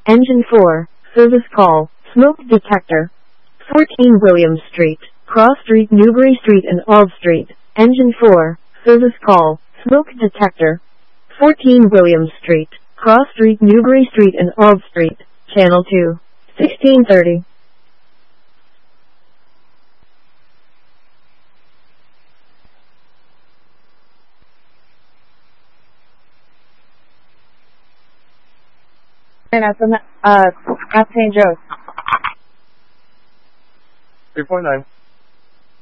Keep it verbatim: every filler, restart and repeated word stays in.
Engine four, service call, smoke detector. fourteen Williams Street, Cross Street, Newbury Street and Ald Street. Engine four, service call, smoke detector. fourteen Williams Street, Cross Street, Newbury Street and Ald Street. Channel two, sixteen thirty. And that's on the, uh, that's Saint Joe's. three point nine.